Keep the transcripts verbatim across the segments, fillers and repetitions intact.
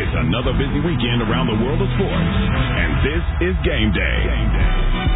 It's another busy weekend around the world of sports, and this is Game Day. Game Day.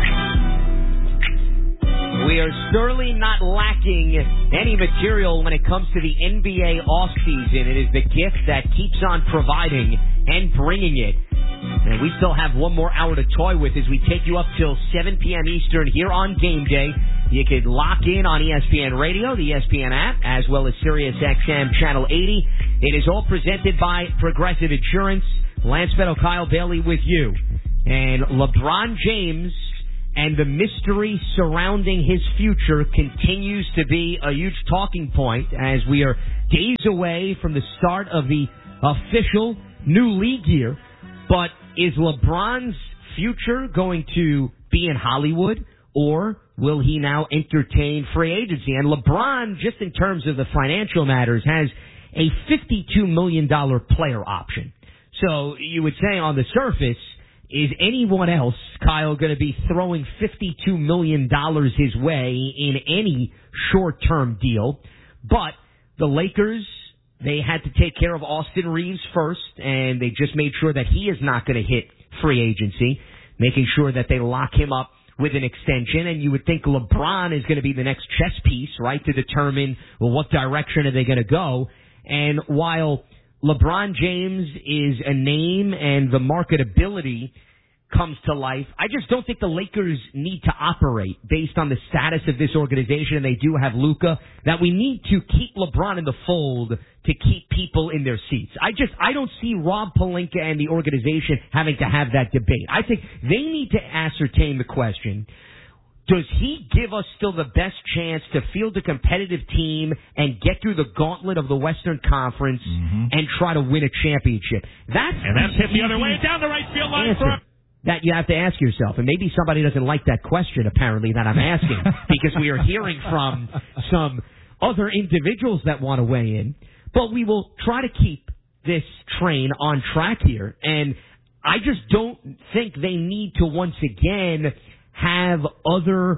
We are surely not lacking any material when it comes to the N B A offseason. It is the gift that keeps on providing and bringing it. And we still have one more hour to toy with as we take you up till seven p.m. Eastern here on Game Day. You could lock in on E S P N Radio, the E S P N app, as well as Sirius X M Channel eighty. It is all presented by Progressive Insurance. Lance Meadow, Kyle Bailey with you. And LeBron James and the mystery surrounding his future continues to be a huge talking point as we are days away from the start of the official new league year. But is LeBron's future going to be in Hollywood, or will he now entertain free agency? And LeBron, just in terms of the financial matters, has a fifty-two million dollars player option. So you would say on the surface, is anyone else, Kyle, going to be throwing fifty-two million dollars his way in any short-term deal? But the Lakers, they had to take care of Austin Reeves first, and they just made sure that he is not going to hit free agency, making sure that they lock him up with an extension. And you would think LeBron is going to be the next chess piece, right, to determine, well, what direction are they going to go? And while LeBron James is a name and the marketability comes to life, I just don't think the Lakers need to operate based on the status of this organization, and they do have Luka, that we need to keep LeBron in the fold to keep people in their seats. I just, I don't see Rob Pelinka and the organization having to have that debate. I think they need to ascertain the question, does he give us still the best chance to field a competitive team and get through the gauntlet of the Western Conference mm-hmm. and try to win a championship? That's and that's hit the other way down the right field line for that you have to ask yourself. And maybe somebody doesn't like that question, apparently, that I'm asking, because we are hearing from some other individuals that want to weigh in. But we will try to keep this train on track here. And I just don't think they need to once again have other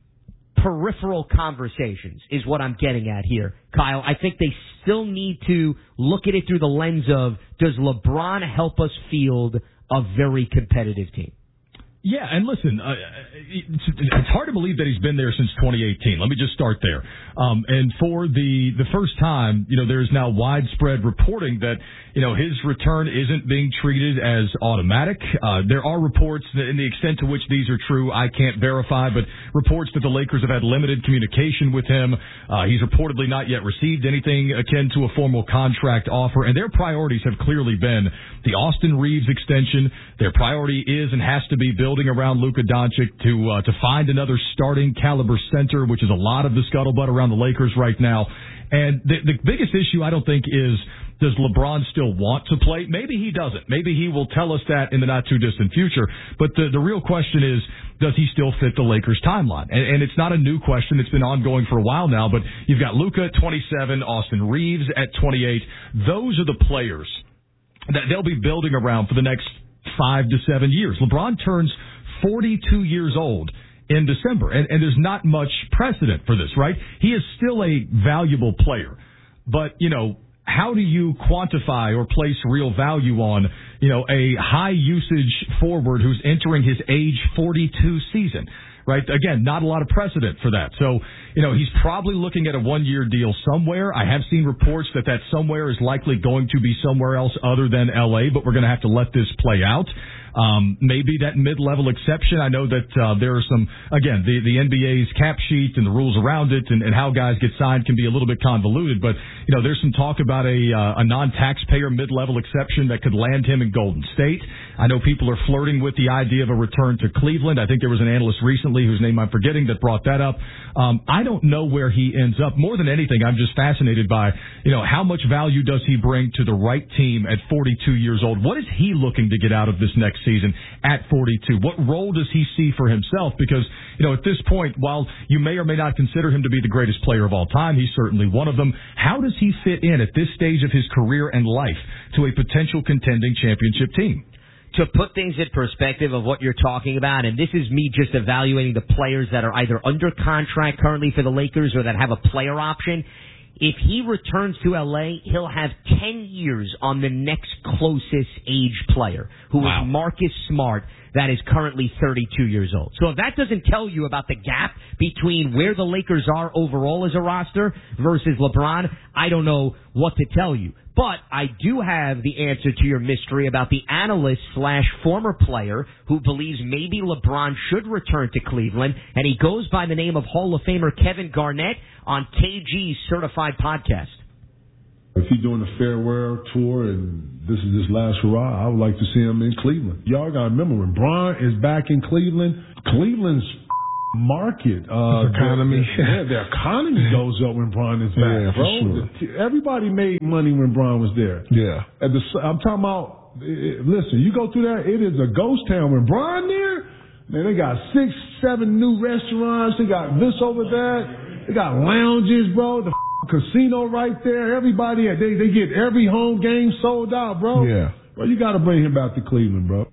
peripheral conversations is what I'm getting at here, Kyle. I think they still need to look at it through the lens of, does LeBron help us field a very competitive team? Yeah, and listen, uh, it's, it's hard to believe that he's been there since twenty eighteen. Let me just start there. Um, and for the, the first time, you know, there's now widespread reporting that, you know, his return isn't being treated as automatic. Uh, there are reports that, in the extent to which these are true, I can't verify, but reports that the Lakers have had limited communication with him. Uh, he's reportedly not yet received anything akin to a formal contract offer, and their priorities have clearly been the Austin Reeves extension. Their priority is and has to be building around Luka Doncic to uh, to find another starting caliber center, which is a lot of the scuttlebutt around the Lakers right now. And the, the biggest issue, I don't think, is, does LeBron still want to play? Maybe he doesn't. Maybe he will tell us that in the not-too-distant future. But the, the real question is, does he still fit the Lakers' timeline? And, and it's not a new question. It's been ongoing for a while now. But you've got Luka at twenty-seven, Austin Reeves at twenty-eight. Those are the players that they'll be building around for the next five to seven years. LeBron turns forty-two years old in December, and, and there's not much precedent for this, right? He is still a valuable player, but, you know, how do you quantify or place real value on, you know, a high-usage forward who's entering his age forty-two season? Right? Again, not a lot of precedent for that. So, you know, he's probably looking at a one-year deal somewhere. I have seen reports that that somewhere is likely going to be somewhere else other than L A, but we're going to have to let this play out. Um, maybe that mid-level exception. I know that uh, there are some, again, the, the N B A's cap sheet and the rules around it and, and how guys get signed can be a little bit convoluted, but, you know, there's some talk about a, uh, a non-taxpayer mid-level exception that could land him in Golden State. I know people are flirting with the idea of a return to Cleveland. I think there was an analyst recently whose name I'm forgetting that brought that up. Um, I don't know where he ends up. More than anything, I'm just fascinated by, you know, how much value does he bring to the right team at forty-two years old? What is he looking to get out of this next season at forty-two? What role does he see for himself? Because, you know, at this point, while you may or may not consider him to be the greatest player of all time, he's certainly one of them. How does he fit in at this stage of his career and life to a potential contending championship team? To put things in perspective of what you're talking about, and this is me just evaluating the players that are either under contract currently for the Lakers or that have a player option, If he returns to L A, he'll have ten years on the next closest age player, who wow. is Marcus Smart, that is currently thirty-two years old. So if that doesn't tell you about the gap between where the Lakers are overall as a roster versus LeBron, I don't know what to tell you. But I do have the answer to your mystery about the analyst slash former player who believes maybe LeBron should return to Cleveland, and he goes by the name of Hall of Famer Kevin Garnett on K G's Certified Podcast. If he's doing a farewell tour and this is his last hurrah, I would like to see him in Cleveland. Y'all got to remember, when Bron is back in Cleveland, Cleveland's market, uh, economy, their, yeah, their economy goes up when Bron is back, yeah, bro. For sure. The, everybody made money when Bron was there. Yeah. At the, I'm talking about, it, listen, you go through there, it is a ghost town. When Bron there, man, they got six, seven new restaurants. They got this over there. They got lounges, bro. The casino right there. Everybody, they they get every home game sold out, bro. Yeah. Bro, you got to bring him back to Cleveland, bro.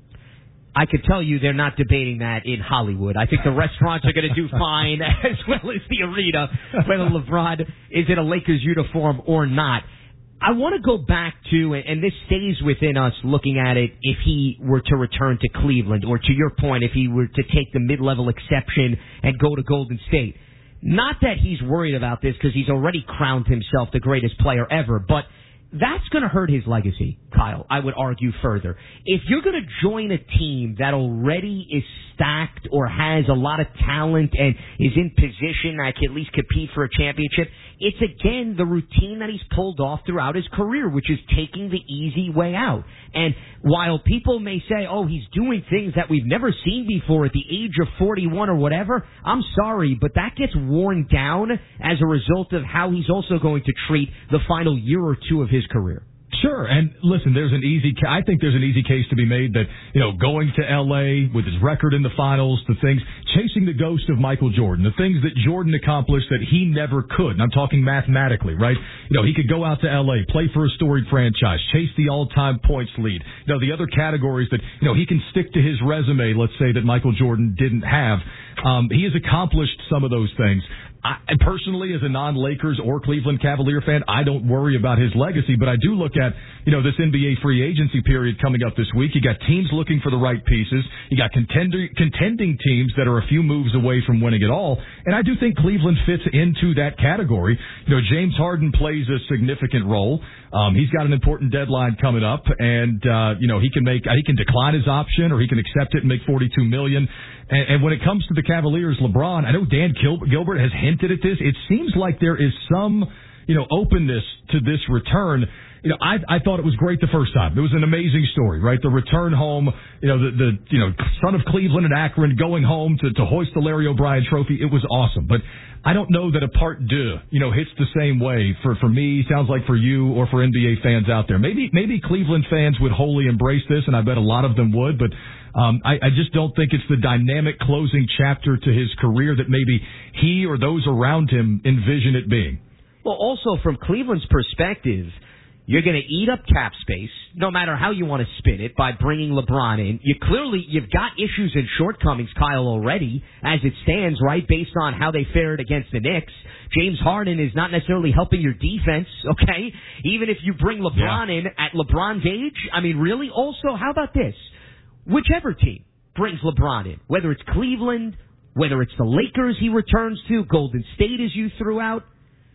I could tell you they're not debating that in Hollywood. I think the restaurants are going to do fine, as well as the arena, whether LeBron is in a Lakers uniform or not. I want to go back to, and this stays within us looking at it, if he were to return to Cleveland, or to your point, if he were to take the mid-level exception and go to Golden State. Not that he's worried about this, because he's already crowned himself the greatest player ever, but that's going to hurt his legacy, Kyle, I would argue further. If you're going to join a team that already is stacked or has a lot of talent and is in position that can at least compete for a championship, it's again the routine that he's pulled off throughout his career, which is taking the easy way out. And while people may say, oh, he's doing things that we've never seen before at the age of forty-one or whatever, I'm sorry, but that gets worn down as a result of how he's also going to treat the final year or two of his career. Sure, and listen, there's an easy. I think there's an easy case to be made that, you know, going to L A with his record in the finals, the things, chasing the ghost of Michael Jordan, the things that Jordan accomplished that he never could. And I'm talking mathematically, right? You know, he could go out to L A, play for a storied franchise, chase the all-time points lead. You know, the other categories that, you know, he can stick to his resume, let's say, that Michael Jordan didn't have. Um, he has accomplished some of those things. I, personally, as a non-Lakers or Cleveland Cavalier fan, I don't worry about his legacy, but I do look at, you know, this N B A free agency period coming up this week. You got teams looking for the right pieces. You got contender, contending teams that are a few moves away from winning it all. And I do think Cleveland fits into that category. You know, James Harden plays a significant role. Um, he's got an important deadline coming up, and, uh, you know, he can make, he can decline his option or he can accept it and make forty-two million dollars. And, and when it comes to the Cavaliers, LeBron, I know Dan Gil- Gilbert has hinted at this. It seems like there is some, you know, openness to this return. You know, I, I thought it was great the first time. It was an amazing story, right? The return home, you know, the, the you know, son of Cleveland and Akron going home to, to hoist the Larry O'Brien trophy. It was awesome. But I don't know that a part deux, you know, hits the same way for, for me, sounds like for you or for N B A fans out there. Maybe, maybe Cleveland fans would wholly embrace this, and I bet a lot of them would, but Um, I, I just don't think it's the dynamic closing chapter to his career that maybe he or those around him envision it being. Well, also from Cleveland's perspective, you're going to eat up cap space, no matter how you want to spin it, by bringing LeBron in. You clearly, you've got issues and shortcomings, Kyle, already, as it stands, right, based on how they fared against the Knicks. James Harden is not necessarily helping your defense, okay? Even if you bring LeBron yeah. in at LeBron's age, I mean, really? Also, how about this? Whichever team brings LeBron in, whether it's Cleveland, whether it's the Lakers he returns to, Golden State as you threw out,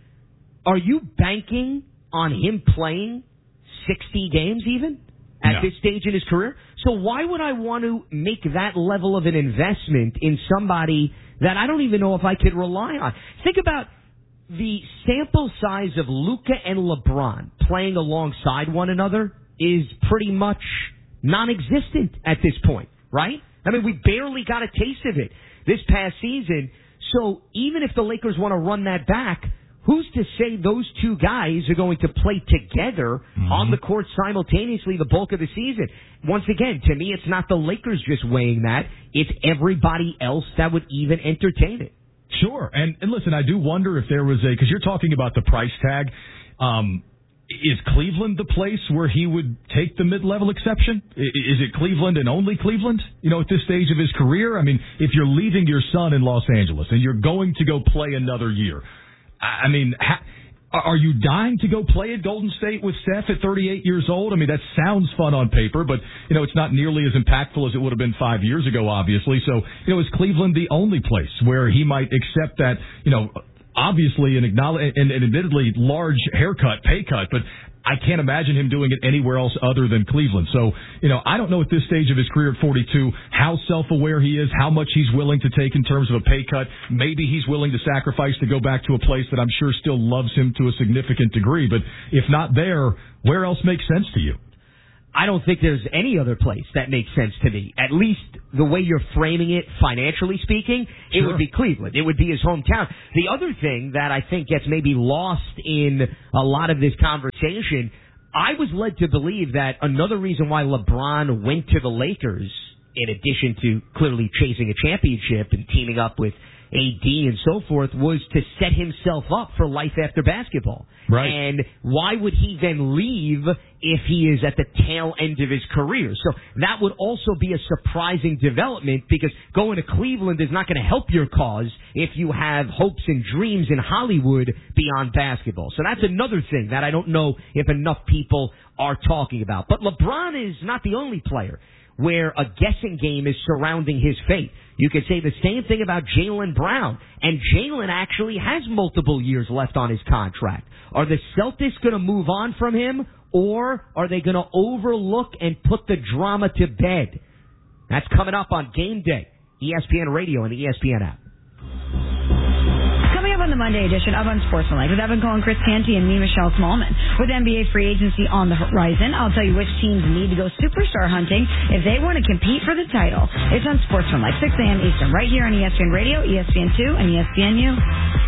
are you banking on him playing sixty games even at no. this stage in his career? So why would I want to make that level of an investment in somebody that I don't even know if I could rely on? Think about the sample size of Luka and LeBron playing alongside one another is pretty much non-existent at this point, right? I mean, we barely got a taste of it this past season. So even if the Lakers want to run that back, who's to say those two guys are going to play together mm-hmm. on the court simultaneously the bulk of the season? Once again, to me, it's not the Lakers just weighing that. It's everybody else that would even entertain it. Sure. And, and listen, I do wonder if there was a, because you're talking about the price tag, um, is Cleveland the place where he would take the mid-level exception? Is it Cleveland and only Cleveland, you know, at this stage of his career? I mean, if you're leaving your son in Los Angeles and you're going to go play another year, I mean, Are you dying to go play at Golden State with Steph at thirty-eight years old? I mean, that sounds fun on paper, but, you know, it's not nearly as impactful as it would have been five years ago, obviously. So, you know, is Cleveland the only place where he might accept that, you know, obviously an acknowledge and, and admittedly large haircut, pay cut, but I can't imagine him doing it anywhere else other than Cleveland. So, you know, I don't know at this stage of his career at forty-two how self-aware he is, how much he's willing to take in terms of a pay cut. Maybe he's willing to sacrifice to go back to a place that I'm sure still loves him to a significant degree. But if not there, where else makes sense to you? I don't think there's any other place that makes sense to me. At least the way you're framing it, financially speaking, it Sure. would be Cleveland. It would be his hometown. The other thing that I think gets maybe lost in a lot of this conversation, I was led to believe that another reason why LeBron went to the Lakers, in addition to clearly chasing a championship and teaming up with A D and so forth, was to set himself up for life after basketball. Right. And why would he then leave if he is at the tail end of his career? So that would also be a surprising development, because going to Cleveland is not going to help your cause if you have hopes and dreams in Hollywood beyond basketball. So that's another thing that I don't know if enough people are talking about. But LeBron is not the only player where a guessing game is surrounding his fate. You could say the same thing about Jaylen Brown. And Jaylen actually has multiple years left on his contract. Are the Celtics going to move on from him, or are they going to overlook and put the drama to bed? That's coming up on Game Day, E S P N Radio and the E S P N app. Coming up on the Monday edition of Unsportsmanlike with Evan Cohen, Chris Canty, and me, Michelle Smallman. With N B A free agency on the horizon, I'll tell you which teams need to go superstar hunting if they want to compete for the title. It's Unsportsmanlike, six a.m. Eastern, right here on E S P N Radio, E S P N two, and E S P N U.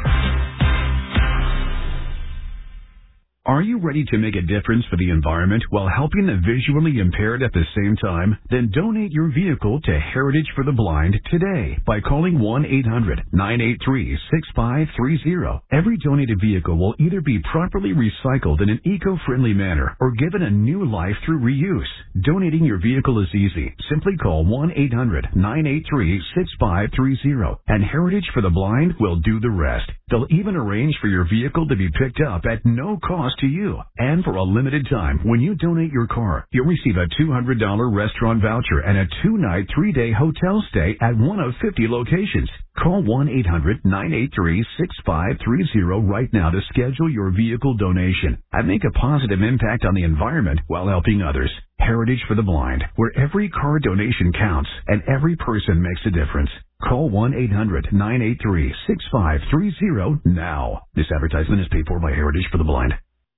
Are you ready to make a difference for the environment while helping the visually impaired at the same time? Then donate your vehicle to Heritage for the Blind today by calling one eight hundred nine eight three six five three zero. Every donated vehicle will either be properly recycled in an eco-friendly manner or given a new life through reuse. Donating your vehicle is easy. Simply call one eight hundred nine eight three six five three zero, and Heritage for the Blind will do the rest. They'll even arrange for your vehicle to be picked up at no cost to you. And for a limited time, when you donate your car, you'll receive a two hundred dollars restaurant voucher and a two-night, three-day hotel stay at one of fifty locations. Call one eight hundred nine eight three six five three zero right now to schedule your vehicle donation and make a positive impact on the environment while helping others. Heritage for the Blind, where every car donation counts and every person makes a difference. Call one eight hundred nine eight three six five three zero now. This advertisement is paid for by Heritage for the Blind.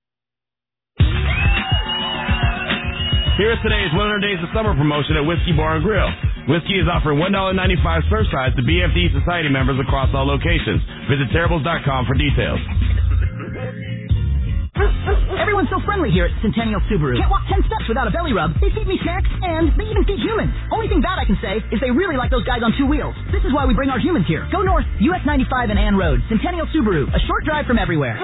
Here's today's one hundred Days of Summer promotion at Whiskey Bar and Grill. Whiskey is offering one dollar and ninety-five cents serve size to B F D Society members across all locations. Visit terribles dot com for details. Everyone's so friendly here at Centennial Subaru. Can't walk ten steps without a belly rub. They feed me snacks, and they even feed humans. Only thing bad I can say is they really like those guys on two wheels. This is why we bring our humans here. Go north, U S ninety-five and Ann Road. Centennial Subaru, a short drive from everywhere.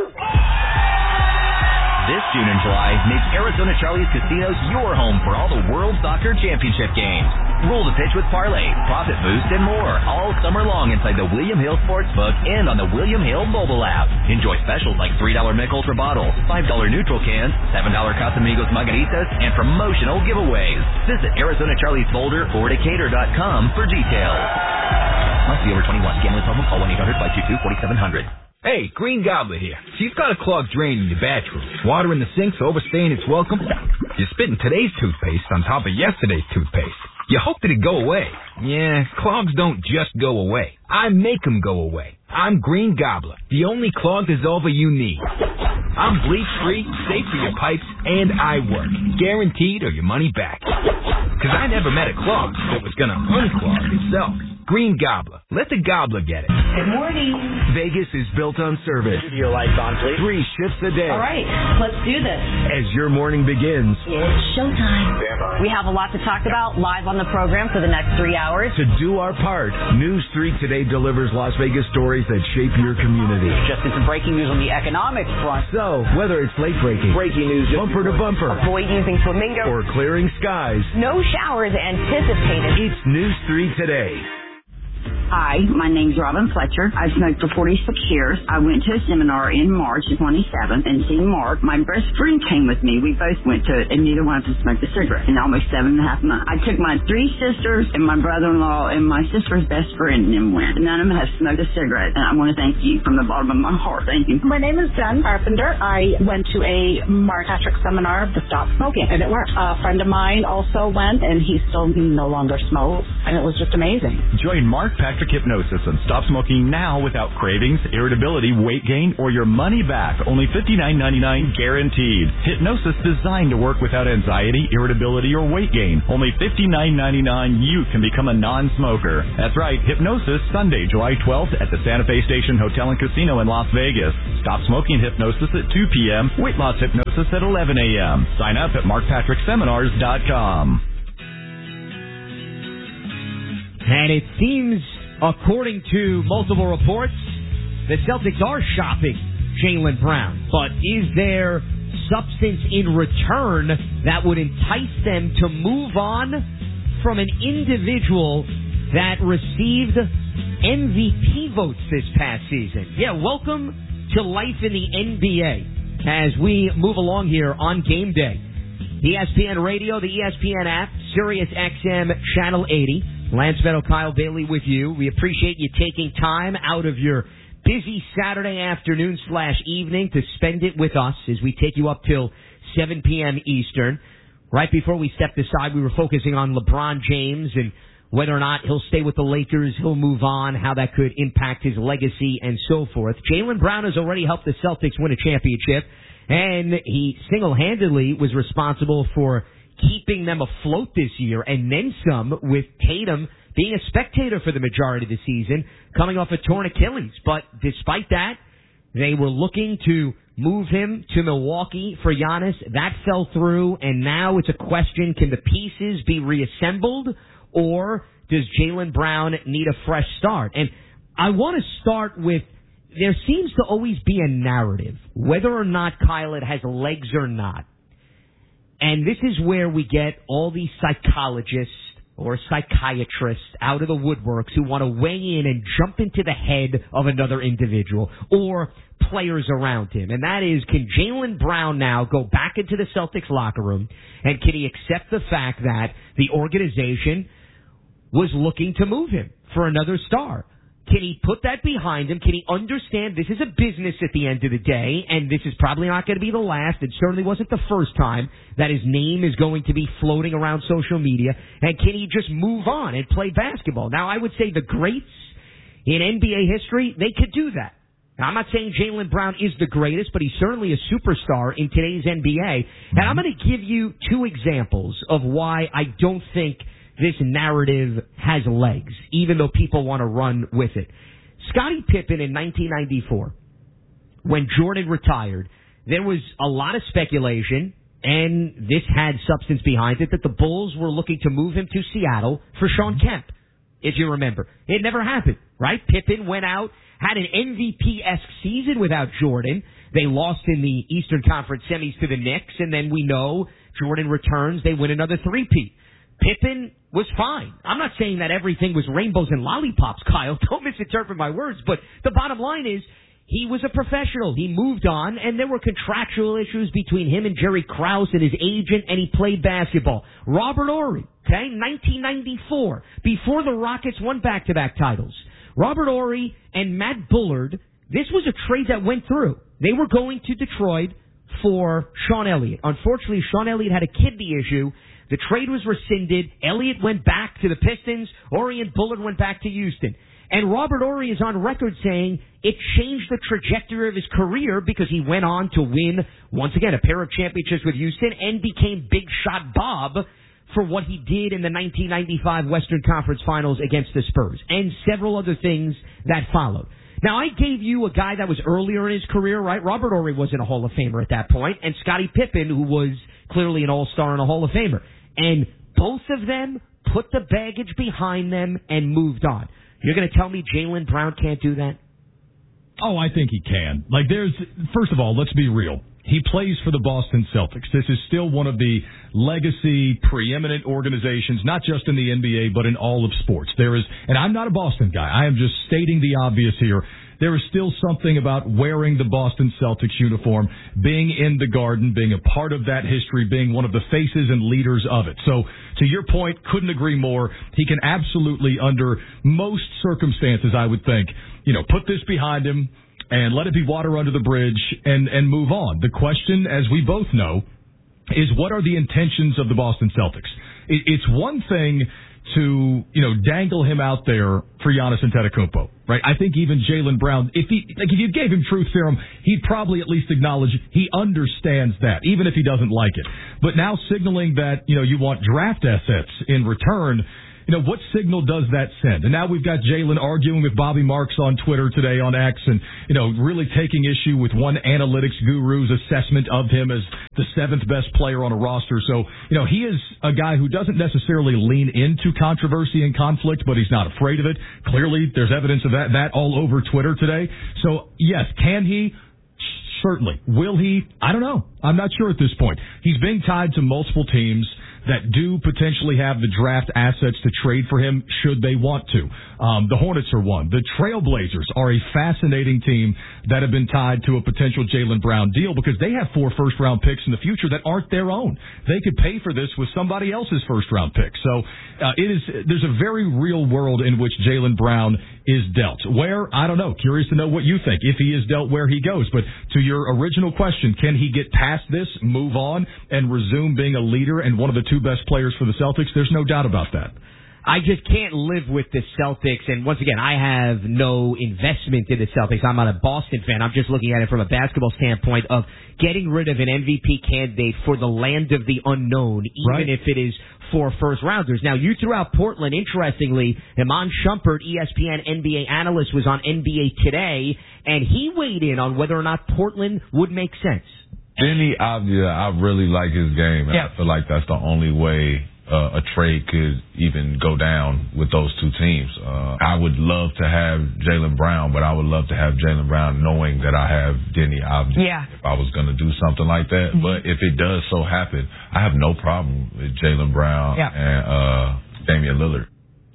This June and July, make Arizona Charlie's Casinos your home for all the World Soccer Championship games. Roll the pitch with Parlay, Profit Boost, and more all summer long inside the William Hill Sportsbook and on the William Hill mobile app. Enjoy specials like three dollar Mich Ultra bottle, five dollar neutral cans, seven dollar Casamigos Margaritas, and promotional giveaways. Visit Arizona Charlie's Boulder or Decatur dot com for details. Must be over twenty-one. Gambling problem? Call one eight hundred five two two four seven zero zero. Hey, Green Gobbler here. So you've got a clogged drain in your bathroom. Water in the sink's overstaying its welcome. You're spitting today's toothpaste on top of yesterday's toothpaste. You hope that it go away. Yeah, clogs don't just go away. I make them go away. I'm Green Gobbler, the only clog dissolver you need. I'm bleach-free, safe for your pipes, and I work. Guaranteed or your money back. Because I never met a clog that was going to unclog itself. Green Gobbler. Let the gobbler get it. Good morning. Vegas is built on service. Your lights on, please. Three shifts a day. All right, let's do this. As your morning begins. It's showtime. We have a lot to talk about live on the program for the next three hours. To do our part, News three Today delivers Las Vegas stories that shape your community. Just some breaking news on the economic front. So, whether it's late breaking, breaking news, bumper to bumper, avoid using flamingo, or clearing skies, no showers anticipated. It's News three Today. Hi, my name's Robin Fletcher. I've smoked for forty-six years. I went to a seminar in March twenty-seventh and seen Mark. My best friend came with me. We both went to it, and neither one of us smoked a cigarette in almost seven and a half months. I took my three sisters and my brother-in-law and my sister's best friend and went. None of them have smoked a cigarette, and I want to thank you from the bottom of my heart. Thank you. My name is Jen Carpenter. I went to a Mark Patrick seminar to stop smoking, and it worked. A friend of mine also went, and he still no longer smokes, and it was just amazing. Join Mark Patrick Hypnosis and stop smoking now without cravings, irritability, weight gain, or your money back. Only fifty-nine ninety-nine guaranteed. Hypnosis designed to work without anxiety, irritability, or weight gain. Only fifty-nine ninety-nine. You can become a non-smoker. That's right. Hypnosis Sunday, July twelfth at the Santa Fe Station Hotel and Casino in Las Vegas. Stop smoking hypnosis at two p.m. Weight loss hypnosis at eleven a.m. Sign up at mark patrick seminars dot com. And it seems, according to multiple reports, the Celtics are shopping Jaylen Brown. But is there substance in return that would entice them to move on from an individual that received M V P votes this past season? Yeah, welcome to life in the N B A as we move along here on game day. E S P N Radio, the E S P N app, Sirius X M Channel eighty. Lance Meadow, Kyle Bailey with you. We appreciate you taking time out of your busy Saturday afternoon slash evening to spend it with us as we take you up till seven p.m. Eastern. Right before we stepped aside, we were focusing on LeBron James and whether or not he'll stay with the Lakers, he'll move on, how that could impact his legacy, and so forth. Jaylen Brown has already helped the Celtics win a championship, and he single-handedly was responsible for keeping them afloat this year, and then some, with Tatum being a spectator for the majority of the season, coming off a torn Achilles. But despite that, they were looking to move him to Milwaukee for Giannis. That fell through, and now it's a question, can the pieces be reassembled, or does Jaylen Brown need a fresh start? And I want to start with, there seems to always be a narrative, whether or not, Kyle, it has legs or not. And this is where we get all these psychologists or psychiatrists out of the woodworks who want to weigh in and jump into the head of another individual or players around him. And that is, can Jaylen Brown now go back into the Celtics locker room, and can he accept the fact that the organization was looking to move him for another star? Can he put that behind him? Can he understand this is a business at the end of the day, and this is probably not going to be the last? It certainly wasn't the first time that his name is going to be floating around social media. And can he just move on and play basketball? Now, I would say the greats in N B A history, they could do that. Now, I'm not saying Jaylen Brown is the greatest, but he's certainly a superstar in today's N B A. And I'm going to give you two examples of why I don't think this narrative has legs, even though people want to run with it. Scottie Pippen in nineteen ninety-four, when Jordan retired, there was a lot of speculation, and this had substance behind it, that the Bulls were looking to move him to Seattle for Shawn Kemp, if you remember. It never happened, right? Pippen went out, had an M V P-esque season without Jordan. They lost in the Eastern Conference semis to the Knicks, and then we know Jordan returns, they win another three-peat. Pippen was fine. I'm not saying that everything was rainbows and lollipops, Kyle. Don't misinterpret my words. But the bottom line is, he was a professional. He moved on, and there were contractual issues between him and Jerry Krause and his agent, and he played basketball. Robert Horry, okay, nineteen ninety-four, before the Rockets won back-to-back titles. Robert Horry and Matt Bullard, this was a trade that went through. They were going to Detroit for Sean Elliott. Unfortunately, Sean Elliott had a kidney issue. The trade was rescinded. Elliott went back to the Pistons. Horry and Bullard went back to Houston. And Robert Horry is on record saying it changed the trajectory of his career because he went on to win, once again, a pair of championships with Houston and became Big Shot Bob for what he did in the nineteen ninety-five Western Conference Finals against the Spurs, and several other things that followed. Now, I gave you a guy that was earlier in his career, right? Robert Horry wasn't a Hall of Famer at that point, and Scottie Pippen, who was clearly an all-star and a Hall of Famer. And both of them put the baggage behind them and moved on. You're going to tell me Jaylen Brown can't do that? Oh, I think he can. Like, there's, first of all, let's be real. He plays for the Boston Celtics. This is still one of the legacy, preeminent organizations, not just in the N B A, but in all of sports. There is, and I'm not a Boston guy. I am just stating the obvious here. There is still something about wearing the Boston Celtics uniform, being in the Garden, being a part of that history, being one of the faces and leaders of it. So, to your point, couldn't agree more. He can absolutely, under most circumstances, I would think, you know, put this behind him and let it be water under the bridge and, and move on. The question, as we both know, is what are the intentions of the Boston Celtics? It, it's one thing to, you know, dangle him out there for Giannis Antetokounmpo, right? I think even Jaylen Brown, if he, like, if you gave him truth serum, he'd probably at least acknowledge he understands that, even if he doesn't like it. But now signaling that, you know, you want draft assets in return, you know, what signal does that send? And now we've got Jaylen arguing with Bobby Marks on Twitter today on X and, you know, really taking issue with one analytics guru's assessment of him as the seventh best player on a roster. So, you know, he is a guy who doesn't necessarily lean into controversy and conflict, but he's not afraid of it. Clearly, there's evidence of that, that all over Twitter today. So, yes, can he? Certainly. Will he? I don't know. I'm not sure at this point. He's being tied to multiple teams that do potentially have the draft assets to trade for him should they want to. Um, the Hornets are one. The Trailblazers are a fascinating team that have been tied to a potential Jaylen Brown deal because they have four first-round picks in the future that aren't their own. They could pay for this with somebody else's first-round pick. So uh, it is. There's a very real world in which Jaylen Brown is dealt. Where? I don't know. Curious to know what you think. If he is dealt, where he goes. But to your original question, can he get past this, move on, and resume being a leader and one of the two best players for the Celtics? There's no doubt about that. I just can't live with the Celtics, and once again, I have no investment in the Celtics. I'm not a Boston fan. I'm just looking at it from a basketball standpoint of getting rid of an M V P candidate for the land of the unknown, even right. if it is for first-rounders. Now, you threw out Portland. Interestingly, Iman Shumpert, E S P N N B A analyst, was on N B A Today, and he weighed in on whether or not Portland would make sense. Denny Avdia, I really like his game, and yeah. I feel like that's the only way uh, a trade could even go down with those two teams. Uh, I would love to have Jaylen Brown, but I would love to have Jaylen Brown knowing that I have Denny Avdia yeah. if I was going to do something like that. Mm-hmm. But if it does so happen, I have no problem with Jaylen Brown yeah. and uh, Damian Lillard.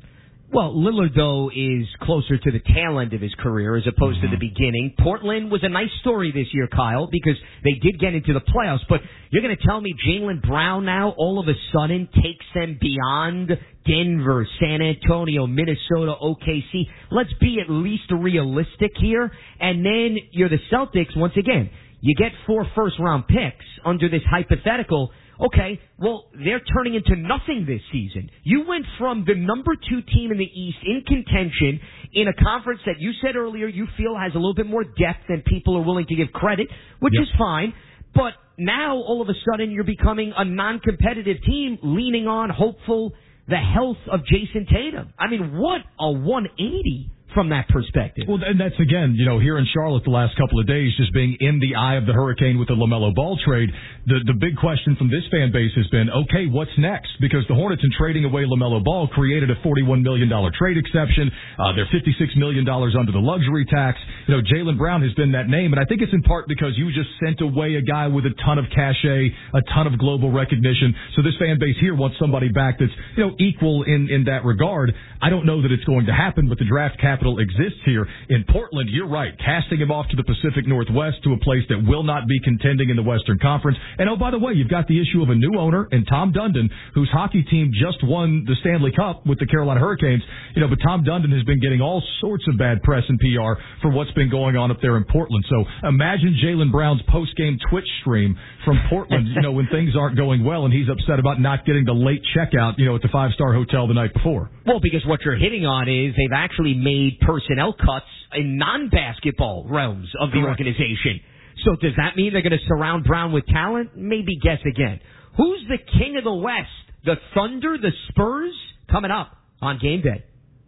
Well, Lillard, though, is closer to the tail end of his career as opposed mm-hmm. to the beginning. Portland was a nice story this year, Kyle, because they did get into the playoffs. But you're going to tell me Jaylen Brown now all of a sudden takes them beyond Denver, San Antonio, Minnesota, O K C. Let's be at least realistic here. And then you're the Celtics. Once again, you get four first-round picks under this hypothetical. Okay, well, they're turning into nothing this season. You went from the number two team in the East in contention in a conference that you said earlier you feel has a little bit more depth than people are willing to give credit, which yep. is fine. But now, all of a sudden, you're becoming a non-competitive team leaning on, hopeful, the health of Jason Tatum. I mean, what a one eighty from that perspective. Well, and that's, again, you know, here in Charlotte the last couple of days, just being in the eye of the hurricane with the LaMelo Ball trade, the, the big question from this fan base has been, okay, what's next? Because the Hornets, in trading away LaMelo Ball, created a forty-one million dollars trade exception. Uh, they're fifty-six million dollars under the luxury tax. You know, Jaylen Brown has been that name, and I think it's in part because you just sent away a guy with a ton of cachet, a ton of global recognition. So this fan base here wants somebody back that's, you know, equal in, in that regard. I don't know that it's going to happen, but the draft capital exists here. In Portland, you're right. Casting him off to the Pacific Northwest, to a place that will not be contending in the Western Conference. And oh, by the way, you've got the issue of a new owner in Tom Dundon, whose hockey team just won the Stanley Cup with the Carolina Hurricanes. You know, but Tom Dundon has been getting all sorts of bad press and P R for what's been going on up there in Portland. So imagine Jaylen Brown's post-game Twitch stream from Portland, you know, when things aren't going well and he's upset about not getting the late checkout, you know, at the five-star hotel the night before. Well, because what you're hitting on is they've actually made personnel cuts in non-basketball realms of the Correct. organization. So does that mean they're going to surround Brown with talent? Maybe guess again. Who's the king of the West? The Thunder, the Spurs? Coming up on Game Day.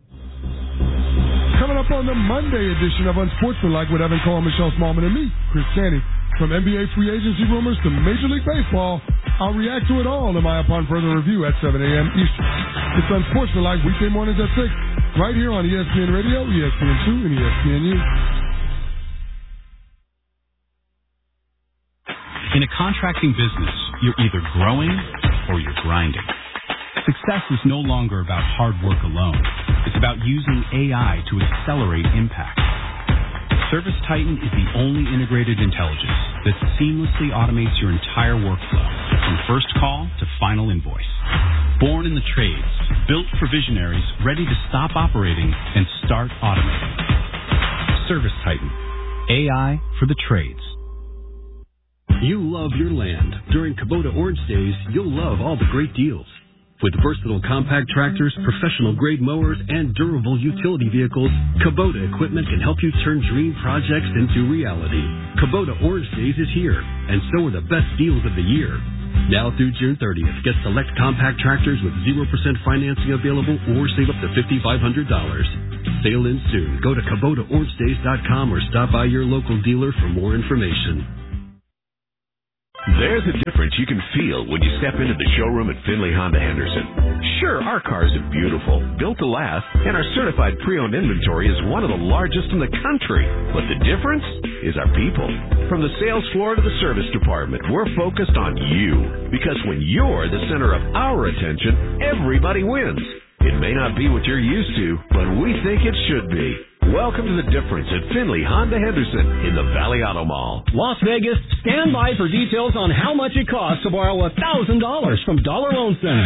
Coming up on the Monday edition of Unsportsmanlike with Evan Cole, Michelle Smallman, and me, Chris Canty. From N B A free agency rumors to Major League Baseball, I'll react to it all in my Upon Further Review at seven a.m. Eastern. It's Unsportsmanlike weekday mornings at six, right here on E S P N Radio, E S P N two, and E S P N U. In a contracting business, you're either growing or you're grinding. Success is no longer about hard work alone. It's about using A I to accelerate impact. ServiceTitan is the only integrated intelligence that seamlessly automates your entire workflow, from first call to final invoice. Born in the trades, built for visionaries ready to stop operating and start automating. ServiceTitan. A I for the trades. You love your land. During Kubota Orange Days, you'll love all the great deals. With versatile compact tractors, professional-grade mowers, and durable utility vehicles, Kubota equipment can help you turn dream projects into reality. Kubota Orange Days is here, and so are the best deals of the year. Now through June thirtieth, get select compact tractors with zero percent financing available or save up to five thousand five hundred dollars. Sale ends soon. Go to Kubota Orange Days dot com or stop by your local dealer for more information. There's a difference you can feel when you step into the showroom at Finley Honda Henderson. Sure, our cars are beautiful, built to last, and our certified pre-owned inventory is one of the largest in the country. But the difference is our people. From the sales floor to the service department, we're focused on you. Because when you're the center of our attention, everybody wins. It may not be what you're used to, but we think it should be. Welcome to the difference at Finley Honda Henderson in the Valley Auto Mall. Las Vegas, stand by for details on how much it costs to borrow one thousand dollars from Dollar Loan Center.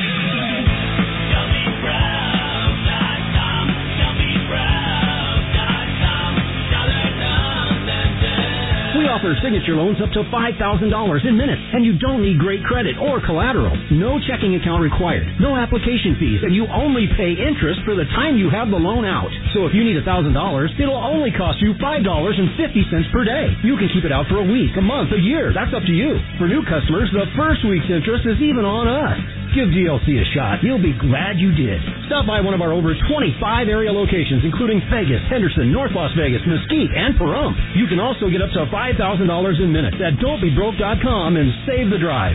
We offer signature loans up to five thousand dollars in minutes, and you don't need great credit or collateral. No checking account required, no application fees, and you only pay interest for the time you have the loan out. So if you need one thousand dollars, it'll only cost you five dollars and fifty cents per day. You can keep it out for a week, a month, a year. That's up to you. For new customers, the first week's interest is even on us. Give D L C a shot. You'll be glad you did. Stop by one of our over twenty-five area locations, including Vegas, Henderson, North Las Vegas, Mesquite, and Pahrump. You can also get up to five thousand dollars in minutes at don't be broke dot com and save the drive.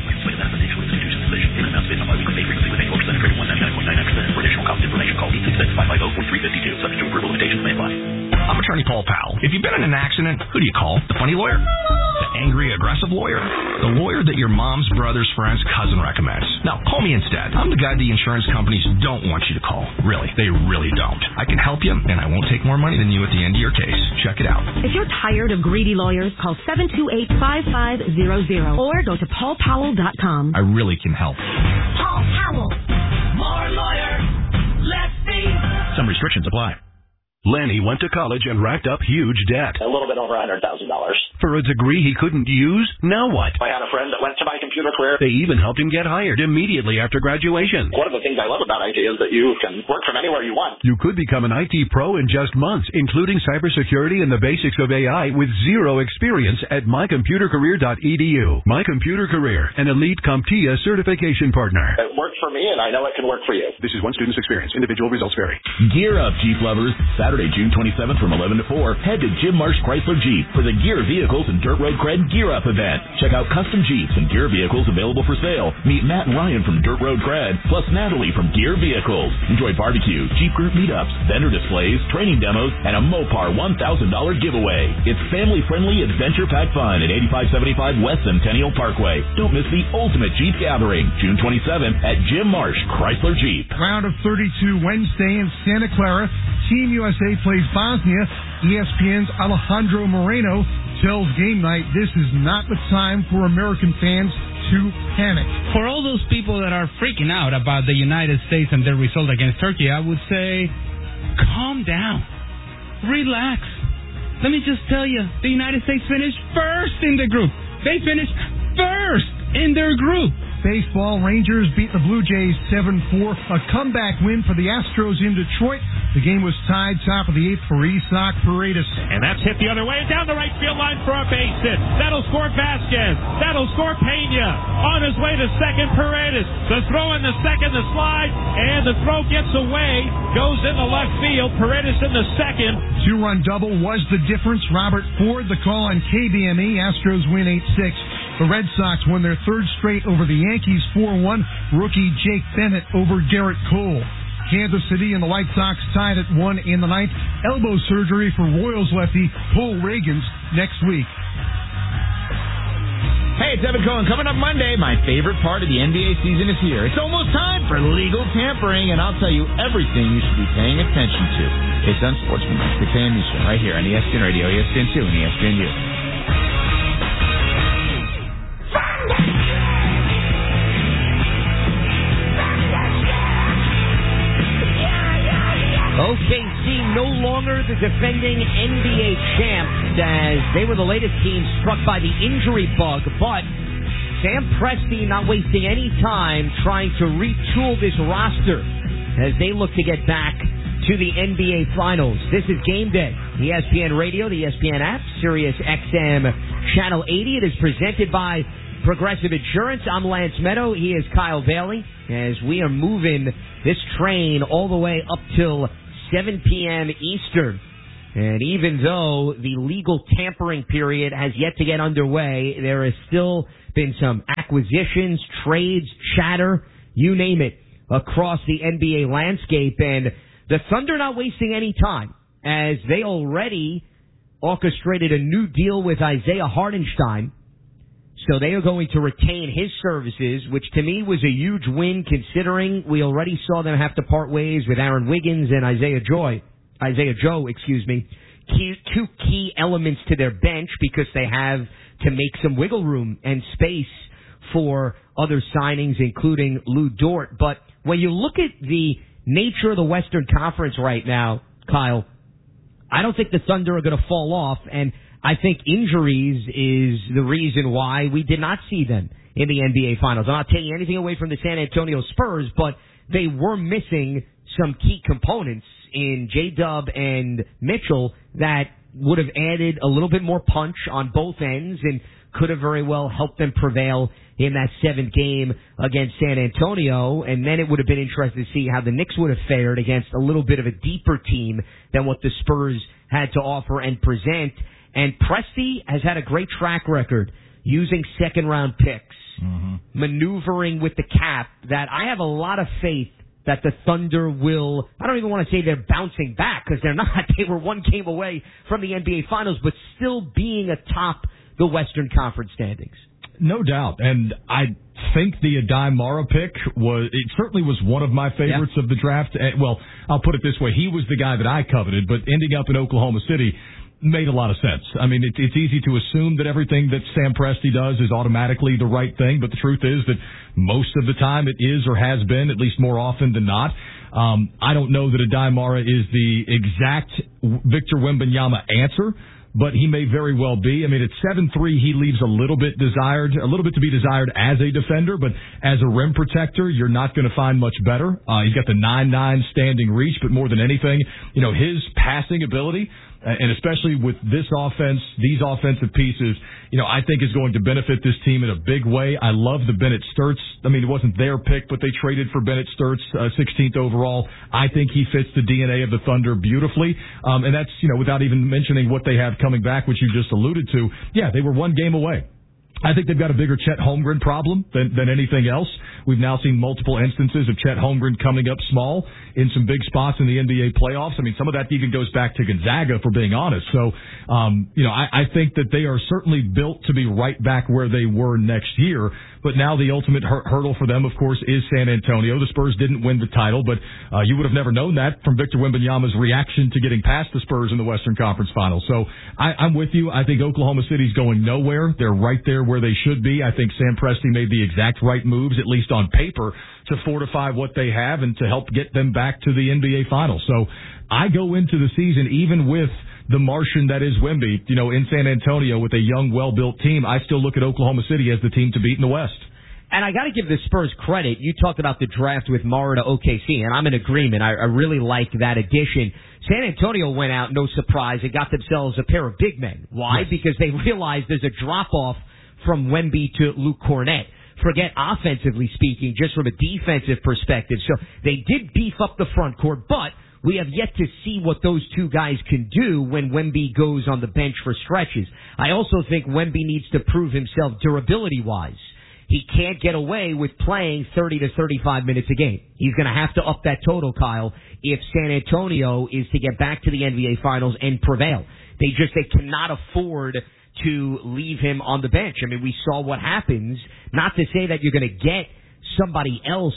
I'm attorney Paul Powell. If you've been in an accident, who do you call? The funny lawyer? The angry, aggressive lawyer? The lawyer that your mom's brother's friend's cousin recommends. Now, call me instead. I'm the guy the insurance companies don't want you to call. Really, they really don't. I can help you, and I won't take more money than you at the end of your case. Check it out. If you're tired of greedy lawyers, call seven two eight, five five zero zero or go to paul powell dot com. I really can help. Paul Powell. More lawyer. Let's be. Some restrictions apply. Lanny went to college and racked up huge debt. A little bit over one hundred thousand dollars. For a degree he couldn't use? Now what? I had a friend that went to my computer career. They even helped him get hired immediately after graduation. One of the things I love about I T is that you can work from anywhere you want. You could become an I T pro in just months, including cybersecurity and the basics of A I with zero experience at my computer career dot e d u. My Computer Career, an elite CompTIA certification partner. It worked for me, and I know it can work for you. This is one student's experience. Individual results vary. Gear up, Jeep lovers. Saturday, June twenty-seventh from eleven to four, head to Jim Marsh Chrysler Jeep for the Gear Vehicles and Dirt Road Cred Gear Up event. Check out custom Jeeps and Gear Vehicles available for sale. Meet Matt and Ryan from Dirt Road Cred, plus Natalie from Gear Vehicles. Enjoy barbecue, Jeep group meetups, vendor displays, training demos, and a Mopar one thousand dollars giveaway. It's family-friendly, adventure-packed fun at eighty-five seventy-five West Centennial Parkway. Don't miss the ultimate Jeep gathering, June twenty-seventh at Jim Marsh Chrysler Jeep. Round of thirty-two Wednesday in Santa Clara. Team U S A plays Bosnia. E S P N's Alejandro Moreno tells Game Night this is not the time for American fans to panic. For all those people that are freaking out about the United States and their result against Turkey, I would say, calm down. Relax. Let me just tell you, the United States finished first in the group. They finished first in their group. Baseball, Rangers beat the Blue Jays seven four. A comeback win for the Astros in Detroit. The game was tied top of the eighth for Isaac Paredes. And that's hit the other way, down the right field line for a base hit. That'll score Vasquez. That'll score Pena. On his way to second, Paredes. The throw in the second, the slide, and the throw gets away. Goes in the left field. Paredes in the second. Two-run double was the difference. Robert Ford, the call on K B M E. Astros win eight six. The Red Sox won their third straight over the Yankees four one. Rookie Jake Bennett over Garrett Cole. Kansas City and the White Sox tied at one in the ninth. Elbow surgery for Royals lefty Paul Reagans next week. Hey, it's Evan Cohen. Coming up Monday, my favorite part of the N B A season is here. It's almost time for legal tampering, and I'll tell you everything you should be paying attention to. It's Unsportsmanlike, six a.m. Eastern, right here on E S P N Radio, E S P N two, and E S P N U. O K C no longer the defending N B A champs, as they were the latest team struck by the injury bug, but Sam Presti not wasting any time trying to retool this roster as they look to get back to the N B A Finals. This is Game Day. E S P N Radio, the E S P N app, Sirius X M Channel eighty. It is presented by Progressive Insurance. I'm Lance Meadow. He is Kyle Bailey, as we are moving this train all the way up till seven p.m. Eastern. And even though the legal tampering period has yet to get underway, there has still been some acquisitions, trades, chatter, you name it, across the N B A landscape. And the Thunder not wasting any time, as they already orchestrated a new deal with Isaiah Hartenstein. So they are going to retain his services, which to me was a huge win, considering we already saw them have to part ways with Aaron Wiggins and Isaiah Joy, Isaiah Joe, excuse me, key, two key elements to their bench, because they have to make some wiggle room and space for other signings, including Lou Dort. But when you look at the nature of the Western Conference right now, Kyle, I don't think the Thunder are going to fall off, and I think injuries is the reason why we did not see them in the N B A Finals. I'm not taking anything away from the San Antonio Spurs, but they were missing some key components in J-Dub and Mitchell that would have added a little bit more punch on both ends and could have very well helped them prevail in that seventh game against San Antonio. And then it would have been interesting to see how the Knicks would have fared against a little bit of a deeper team than what the Spurs had to offer and present. And Presti has had a great track record using second-round picks, mm-hmm. maneuvering with the cap, that I have a lot of faith that the Thunder will, I don't even want to say they're bouncing back, because they're not. They were one game away from the N B A Finals, but still being atop the Western Conference standings. No doubt. And I think the Adai Mara pick was, it certainly was one of my favorites yeah. of the draft. Well, I'll put it this way. He was the guy that I coveted, but ending up in Oklahoma City made a lot of sense. I mean, it, it's easy to assume that everything that Sam Presti does is automatically the right thing, but the truth is that most of the time it is or has been, at least more often than not. Um, I don't know that Adai Mara is the exact Victor Wembanyama answer, but he may very well be. I mean, at seven three, he leaves a little bit desired, a little bit to be desired as a defender, but as a rim protector, you're not going to find much better. Uh, he's got the nine nine standing reach, but more than anything, you know, his passing ability, and especially with this offense, these offensive pieces, you know, I think is going to benefit this team in a big way. I love the Bennett Sturts. I mean, it wasn't their pick, but they traded for Bennett Sturts, uh, sixteenth overall. I think he fits the D N A of the Thunder beautifully. Um, and that's, you know, without even mentioning what they have coming back, which you just alluded to. Yeah, they were one game away. I think they've got a bigger Chet Holmgren problem than, than anything else. We've now seen multiple instances of Chet Holmgren coming up small in some big spots in the N B A playoffs. I mean, some of that even goes back to Gonzaga, for being honest. So, um, you know, I, I think that they are certainly built to be right back where they were next year. But now the ultimate hur- hurdle for them, of course, is San Antonio. The Spurs didn't win the title, but uh, you would have never known that from Victor Wembanyama's reaction to getting past the Spurs in the Western Conference Finals. So I, I'm with you. I think Oklahoma City's going nowhere. They're right there where they should be. I think Sam Presti made the exact right moves, at least on paper, to fortify what they have and to help get them back to the N B A Finals. So I go into the season even with the Martian that is Wemby, you know, in San Antonio with a young, well-built team. I still look at Oklahoma City as the team to beat in the West. And I got to give the Spurs credit. You talked about the draft with Mara to O K C, and I'm in agreement. I, I really like that addition. San Antonio went out, no surprise, and got themselves a pair of big men. Why? Yes. Because they realized there's a drop-off from Wemby to Luke Cornett. Forget offensively speaking, just from a defensive perspective. So they did beef up the front court, but we have yet to see what those two guys can do when Wemby goes on the bench for stretches. I also think Wemby needs to prove himself durability-wise. He can't get away with playing thirty to thirty-five minutes a game. He's going to have to up that total, Kyle, if San Antonio is to get back to the N B A Finals and prevail. They just they cannot afford to leave him on the bench. I mean, we saw what happens. Not to say that you're going to get somebody else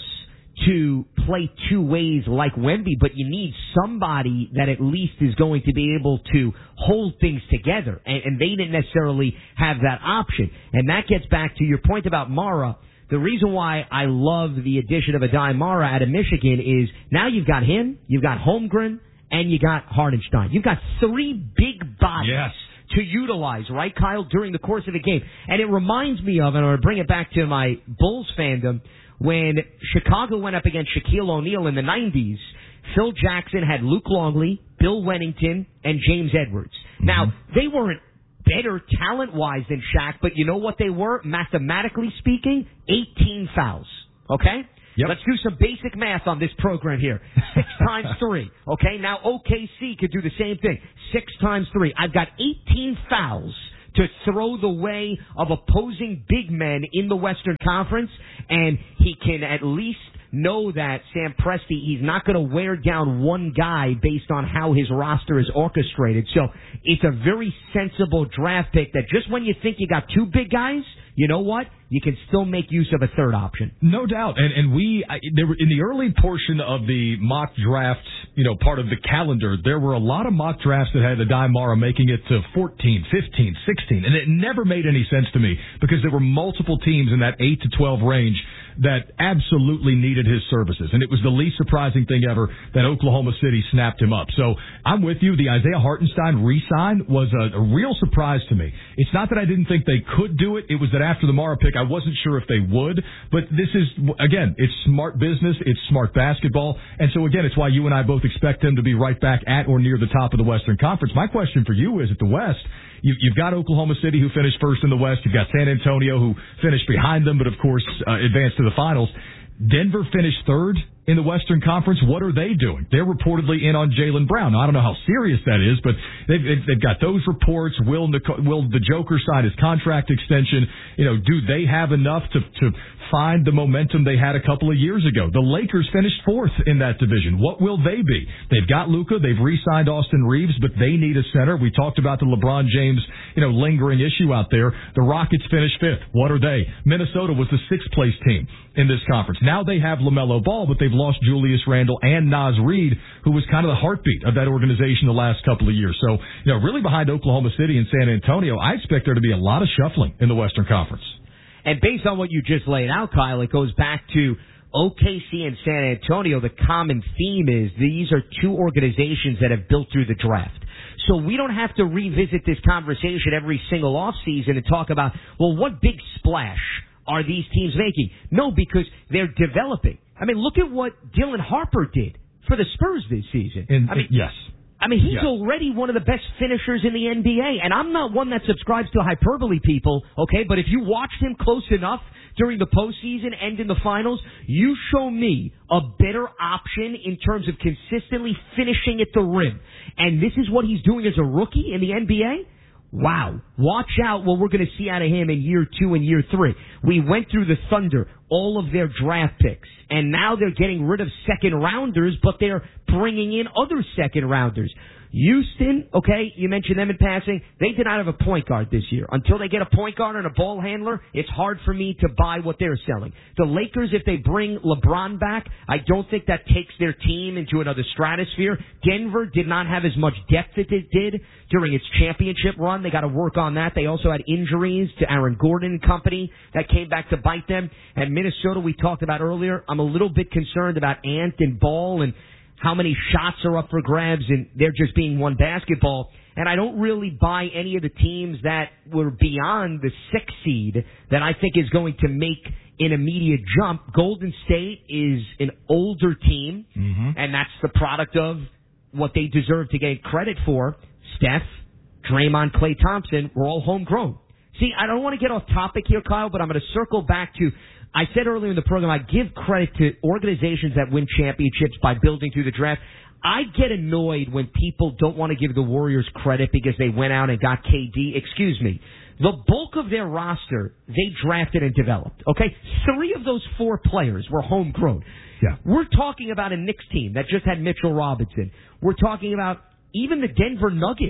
to play two ways like Wemby, but you need somebody that at least is going to be able to hold things together, and, and they didn't necessarily have that option. And that gets back to your point about Mara. The reason why I love the addition of Adai Mara out of Michigan is now you've got him, you've got Holmgren, and you got Hartenstein. You've got three big bodies. Yes. To utilize, right, Kyle, during the course of the game. And it reminds me of, and I'm going to bring it back to my Bulls fandom, when Chicago went up against Shaquille O'Neal in the nineties, Phil Jackson had Luke Longley, Bill Wennington, and James Edwards. Mm-hmm. Now, they weren't better talent-wise than Shaq, but you know what they were, mathematically speaking? eighteen fouls, okay? Yep. Let's do some basic math on this program here. Six times three. Okay, now O K C could do the same thing. Six times three. I've got eighteen fouls to throw the way of opposing big men in the Western Conference, and he can at least know that Sam Presti, he's not going to wear down one guy based on how his roster is orchestrated. So it's a very sensible draft pick that just when you think you got two big guys, you know what? You can still make use of a third option. No doubt. And and we, I, there were, in the early portion of the mock draft, you know, part of the calendar, there were a lot of mock drafts that had Adai Mara making it to fourteen, fifteen, sixteen. And it never made any sense to me because there were multiple teams in that eight to twelve range that absolutely needed his services. And it was the least surprising thing ever that Oklahoma City snapped him up. So I'm with you. The Isaiah Hartenstein re-sign was a, a real surprise to me. It's not that I didn't think they could do it. It was that after the Mara pick, I wasn't sure if they would. But this is, again, it's smart business. It's smart basketball. And so, again, it's why you and I both expect them to be right back at or near the top of the Western Conference. My question for you is, at the West, you've got Oklahoma City, who finished first in the West. You've got San Antonio, who finished behind them, but, of course, uh, advanced to the finals. Denver finished third in the Western Conference. What are they doing? They're reportedly in on Jaylen Brown. Now, I don't know how serious that is, but they've, they've got those reports. Will, will the Joker sign his contract extension? You know, do they have enough to, to find the momentum they had a couple of years ago? The Lakers finished fourth in that division. What will they be? They've got Luka. They've re-signed Austin Reeves, but they need a center. We talked about the LeBron James, you know, lingering issue out there. The Rockets finished fifth. What are they? Minnesota was the sixth place team in this conference. Now they have LaMelo Ball, but they've lost Julius Randle and Naz Reid, who was kind of the heartbeat of that organization the last couple of years. So, you know, really behind Oklahoma City and San Antonio, I expect there to be a lot of shuffling in the Western Conference. And based on what you just laid out, Kyle, it goes back to O K C and San Antonio. The common theme is these are two organizations that have built through the draft. So we don't have to revisit this conversation every single offseason and talk about, well, what big splash are these teams making? No, because they're developing. I mean, look at what Dylan Harper did for the Spurs this season. And, I mean, yes. I mean, he's yes. already one of the best finishers in the N B A, and I'm not one that subscribes to hyperbole, people, okay? But if you watched him close enough during the postseason and in the finals, you show me a better option in terms of consistently finishing at the rim. And this is what he's doing as a rookie in the N B A? Wow. Watch out what we're going to see out of him in year two and year three. We went through the Thunder, all of their draft picks, and now they're getting rid of second rounders, but they're bringing in other second rounders. Houston, okay, you mentioned them in passing. They did not have a point guard this year. Until they get a point guard and a ball handler, it's hard for me to buy what they're selling. The Lakers, if they bring LeBron back, I don't think that takes their team into another stratosphere. Denver did not have as much depth as it did during its championship run. They got to work on that. They also had injuries to Aaron Gordon and company that came back to bite them. And Minnesota, we talked about earlier, I'm a little bit concerned about Ant and Ball and how many shots are up for grabs, and they're just being one basketball. And I don't really buy any of the teams that were beyond the sixth seed that I think is going to make an immediate jump. Golden State is an older team, mm-hmm. and that's the product of what they deserve to get credit for. Steph, Draymond, Klay Thompson were all homegrown. See, I don't want to get off topic here, Kyle, but I'm going to circle back to, I said earlier in the program, I give credit to organizations that win championships by building through the draft. I get annoyed when people don't want to give the Warriors credit because they went out and got K D. Excuse me. The bulk of their roster, they drafted and developed. Okay? Three of those four players were homegrown. Yeah. We're talking about a Knicks team that just had Mitchell Robinson. We're talking about even the Denver Nuggets,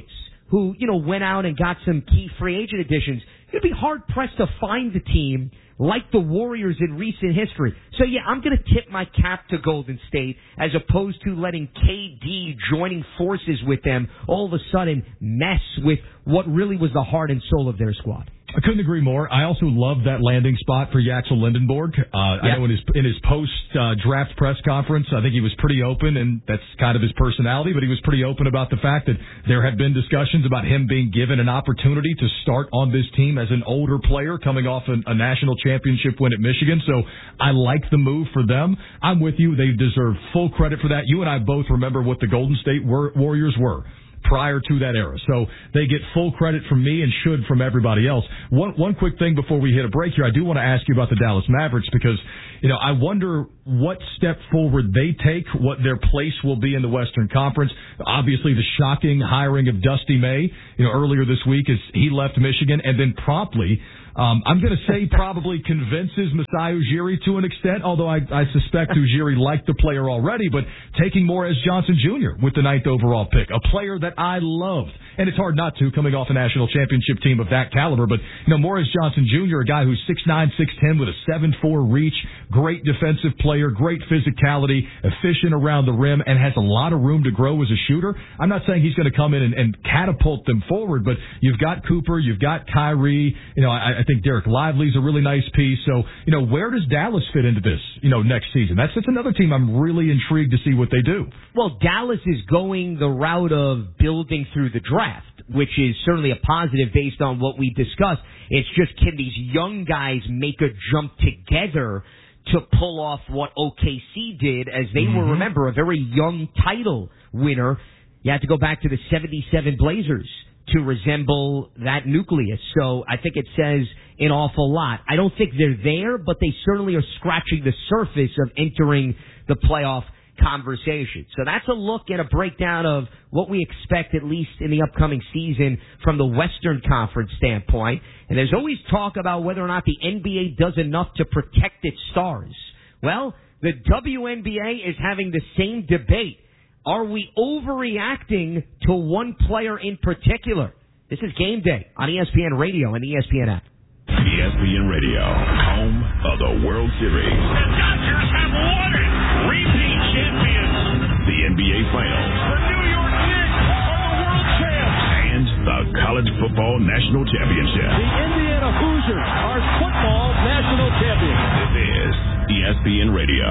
who, you know, went out and got some key free agent additions, you'd be hard-pressed to find a team like the Warriors in recent history. So, yeah, I'm going to tip my cap to Golden State as opposed to letting K D joining forces with them all of a sudden mess with what really was the heart and soul of their squad. I couldn't agree more. I also love that landing spot for Yaxel Lindenborg. Uh, yeah. I know in his in his post uh, draft press conference, I think he was pretty open, and that's kind of his personality. But he was pretty open about the fact that there had been discussions about him being given an opportunity to start on this team as an older player coming off an, a national championship win at Michigan. So I like the move for them. I'm with you. They deserve full credit for that. You and I both remember what the Golden State War- Warriors were prior to that era. So they get full credit from me and should from everybody else. One one quick thing before we hit a break here, I do want to ask you about the Dallas Mavericks because, you know, I wonder what step forward they take, what their place will be in the Western Conference. Obviously, the shocking hiring of Dusty May, you know, earlier this week as he left Michigan and then promptly Um, I'm going to say probably convinces Masai Ujiri to an extent, although I, I suspect Ujiri liked the player already, but taking Morez Johnson Junior with the ninth overall pick, a player that I loved. And it's hard not to, coming off a national championship team of that caliber. But, you know, Morez Johnson Junior, a guy who's six nine, six ten with a seven four reach, great defensive player, great physicality, efficient around the rim, and has a lot of room to grow as a shooter. I'm not saying he's going to come in and, and catapult them forward, but you've got Cooper, you've got Kyrie, you know, I, I think Derek Lively's a really nice piece. So, you know, where does Dallas fit into this, you know, next season? That's, that's another team I'm really intrigued to see what they do. Well, Dallas is going the route of building through the draft, which is certainly a positive based on what we discussed. It's just, can these young guys make a jump together to pull off what O K C did, as they mm-hmm. were, remember, a very young title winner. You have to go back to the seventy-seven Blazers to resemble that nucleus. So I think it says an awful lot. I don't think they're there, but they certainly are scratching the surface of entering the playoff conversation. So that's a look and a breakdown of what we expect, at least in the upcoming season, from the Western Conference standpoint. And there's always talk about whether or not the N B A does enough to protect its stars. Well, the W N B A is having the same debate. Are we overreacting to one player in particular? This is Game Day on E S P N Radio and E S P N app. E S P N Radio, home of the World Series. The Dodgers have won it. Repeat champions. The N B A Finals. The New York Knicks are the world champs. And the College Football National Championship. The Indiana Hoosiers are football national champions. This is E S P N Radio.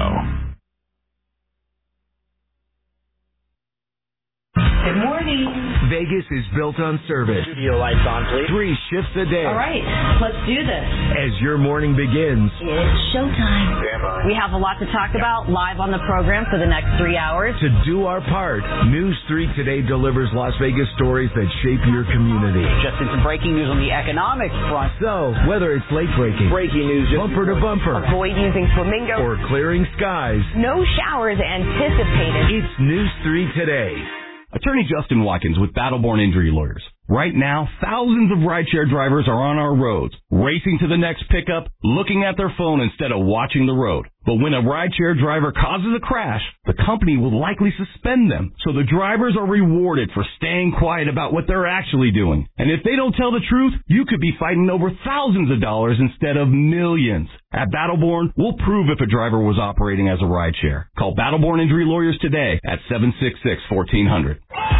Good morning. Vegas is built on service. Studio lights on, please. Three shifts a day. All right, let's do this. As your morning begins, It's showtime. Stand We have a lot to talk about live on the program for the next three hours. to do our part, News three Today delivers Las Vegas stories that shape your community. Just in some breaking news on the economic front. So, whether it's late breaking, Breaking news. bumper to bumper, Avoid using flamingo. or clearing skies, No showers anticipated. it's News three Today. Attorney Justin Watkins with Battleborn Injury Lawyers. Right now, thousands of rideshare drivers are on our roads, racing to the next pickup, looking at their phone instead of watching the road. But when a rideshare driver causes a crash, the company will likely suspend them. So the drivers are rewarded for staying quiet about what they're actually doing. And if they don't tell the truth, you could be fighting over thousands of dollars instead of millions. At Battleborn, we'll prove if a driver was operating as a rideshare. Call Battleborn Injury Lawyers today at seven six six, one four zero zero.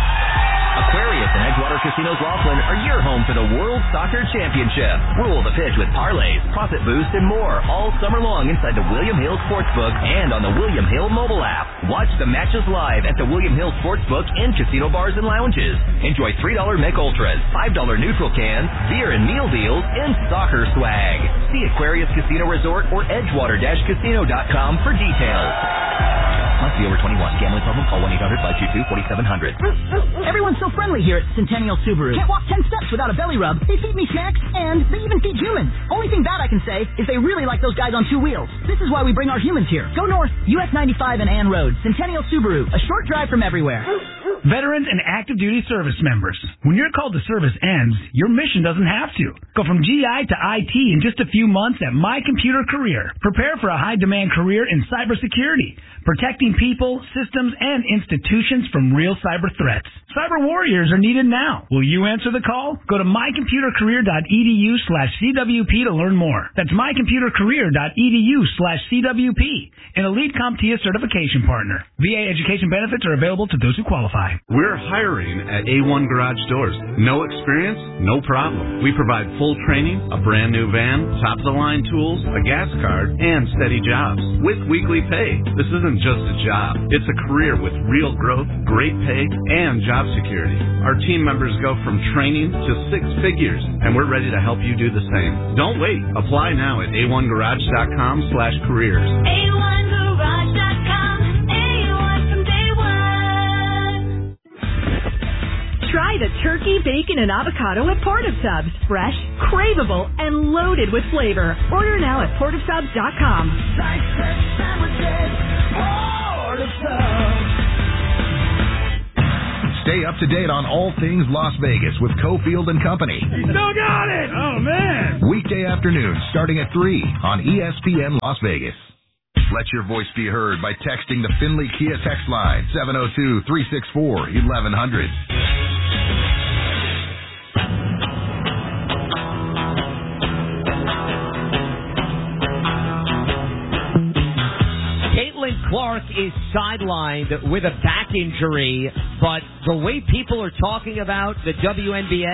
Aquarius and Edgewater Casinos Laughlin are your home for the World Soccer Championship. Rule the pitch with parlays, profit boost, and more all summer long inside the William Hill Sportsbook and on the William Hill mobile app. Watch the matches live at the William Hill Sportsbook and casino bars and lounges. Enjoy three dollar Mick Ultras, five dollar neutral cans, beer and meal deals, and soccer swag. See Aquarius Casino Resort or edgewater dash casino dot com for details. Must be over twenty-one. Gambling problem? Call one eight hundred, five two two, four seven zero zero. Everyone's so friendly here at Centennial Subaru. Can't walk ten steps without a belly rub. They feed me snacks, and they even feed humans. Only thing bad I can say is they really like those guys on two wheels. This is why we bring our humans here. Go north, U S ninety-five and Ann Road. Centennial Subaru, a short drive from everywhere. Veterans and active duty service members. When your call to service ends, your mission doesn't have to. Go from G I to I T in just a few months at My Computer Career. Prepare for a high-demand career in cybersecurity, protecting protecting people, systems, and institutions from real cyber threats. Cyber warriors are needed now. Will you answer the call? Go to mycomputercareer.edu slash CWP to learn more. That's mycomputercareer.edu slash CWP, an Elite CompTIA certification partner. V A education benefits are available to those who qualify. We're hiring at A one Garage Doors. No experience? No problem. We provide full training, a brand new van, top-of-the-line tools, a gas card, and steady jobs with weekly pay. This isn't just a job. It's a career with real growth, great pay, and job security. Our team members go from training to six figures, and we're ready to help you do the same. Don't wait. Apply now at A one garage dot com slash careers. A one garage dot com. A one from day one. Try the turkey, bacon, and avocado at Portive Subs. Fresh, craveable, and loaded with flavor. Order now at portive subs dot com. Like fresh sandwiches, Portive Subs. Stay up to date on all things Las Vegas with Cofield and Company. He still got it! Oh, man! Weekday afternoons starting at three on E S P N Las Vegas. Let your voice be heard by texting the Finley Kia text line, seven oh two, three six four, eleven hundred. Clark is sidelined with a back injury, but the way people are talking about the W N B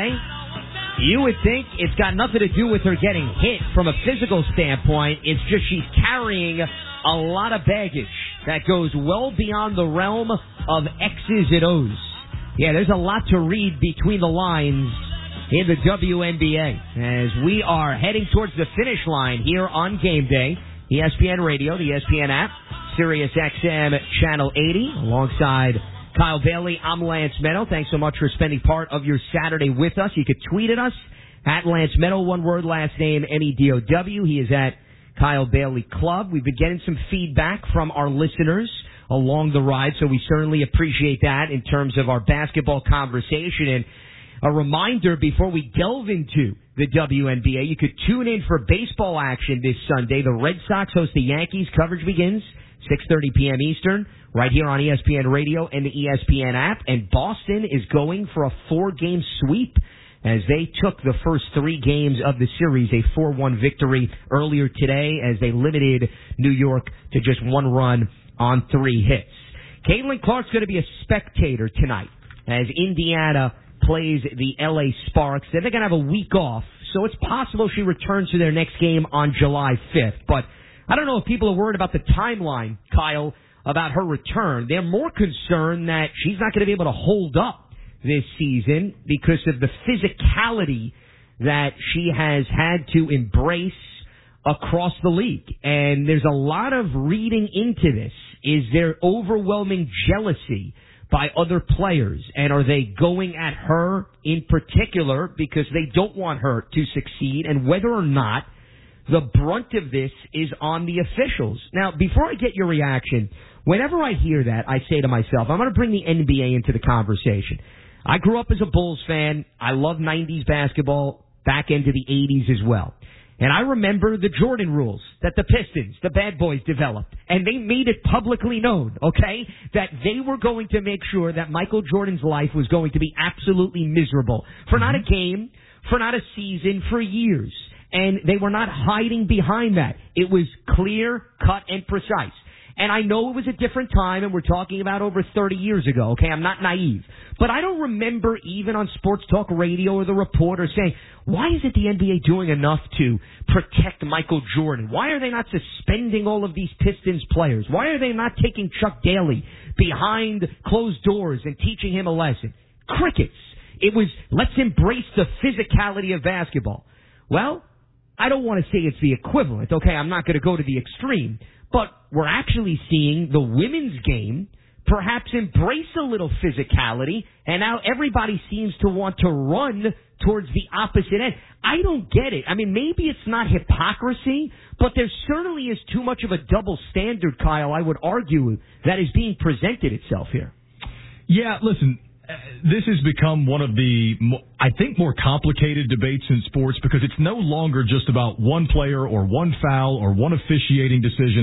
A, you would think it's got nothing to do with her getting hit from a physical standpoint. It's just she's carrying a lot of baggage that goes well beyond the realm of X's and O's. Yeah, there's a lot to read between the lines in the W N B A as we are heading towards the finish line here on game day. E S P N Radio, the E S P N app, Sirius X M Channel eighty, alongside Kyle Bailey. I'm Lance Meadow. Thanks so much for spending part of your Saturday with us. You could tweet at us, at Lance Meadow, one word, last name, M E D O W. He is at Kyle Bailey Club. We've been getting some feedback from our listeners along the ride, so we certainly appreciate that in terms of our basketball conversation. And a reminder before we delve into the W N B A, you could tune in for baseball action this Sunday. The Red Sox host the Yankees. Coverage begins six thirty p.m. Eastern, right here on E S P N Radio and the E S P N app. And Boston is going for a four-game sweep as they took the first three games of the series, a four one victory earlier today as they limited New York to just one run on three hits. Caitlin Clark's going to be a spectator tonight as Indiana plays the L A Sparks. Then they're going to have a week off, so it's possible she returns to their next game on July fifth. But I don't know if people are worried about the timeline, Kyle, about her return. They're more concerned that she's not going to be able to hold up this season because of the physicality that she has had to embrace across the league. And there's a lot of reading into this. Is there overwhelming jealousy by other players, and are they going at her in particular because they don't want her to succeed, and whether or not the brunt of this is on the officials? Now, before I get your reaction, whenever I hear that, I say to myself, I'm going to bring the N B A into the conversation. I grew up as a Bulls fan. I love nineties basketball, back into the eighties as well. And I remember the Jordan rules that the Pistons, the bad boys, developed. And they made it publicly known, okay, that they were going to make sure that Michael Jordan's life was going to be absolutely miserable. For not a game, for not a season, for years. And they were not hiding behind that. It was clear, cut, and precise. And I know it was a different time, and we're talking about over thirty years ago, okay? I'm not naive. But I don't remember even on Sports Talk Radio or the reporter saying, why isn't the N B A doing enough to protect Michael Jordan? Why are they not suspending all of these Pistons players? Why are they not taking Chuck Daly behind closed doors and teaching him a lesson? Crickets. It was, let's embrace the physicality of basketball. Well, I don't want to say it's the equivalent, okay? I'm not going to go to the extreme. But we're actually seeing the women's game perhaps embrace a little physicality, and now everybody seems to want to run towards the opposite end. I don't get it. I mean, maybe it's not hypocrisy, but there certainly is too much of a double standard, Kyle, I would argue, that is being presented itself here. Yeah, listen, this has become one of the, I think, more complicated debates in sports because it's no longer just about one player or one foul or one officiating decision.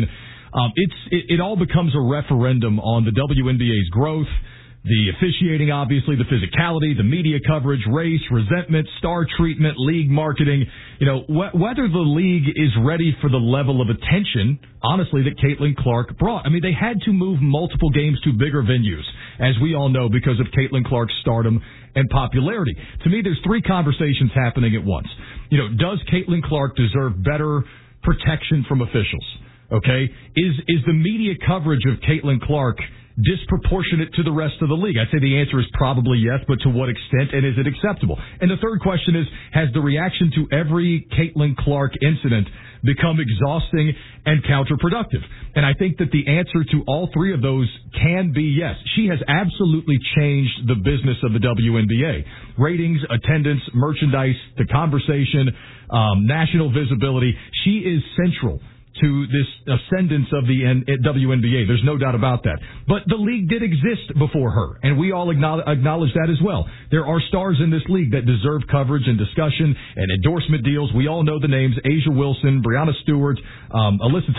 um, it's it, it all becomes a referendum on the W N B A's growth, the officiating, obviously, the physicality, the media coverage, race, resentment, star treatment, league marketing. You know, wh- whether the league is ready for the level of attention, honestly, that Caitlin Clark brought. I mean, they had to move multiple games to bigger venues, as we all know, because of Caitlin Clark's stardom and popularity. To me, there's three conversations happening at once. You know, does Caitlin Clark deserve better protection from officials? Okay? Is is the media coverage of Caitlin Clark disproportionate to the rest of the league? I'd say the answer is probably yes, but to what extent, and is it acceptable? And the third question is, has the reaction to every Caitlin Clark incident become exhausting and counterproductive? And I think that the answer to all three of those can be yes. She has absolutely changed the business of the W N B A. Ratings, attendance, merchandise, the conversation, um, national visibility. She is central to this ascendance of the N- W N B A. There's no doubt about that. But the league did exist before her, and we all acknowledge, acknowledge that as well. There are stars in this league that deserve coverage and discussion and endorsement deals. We all know the names: Asia Wilson, Breanna Stewart, um, Alyssa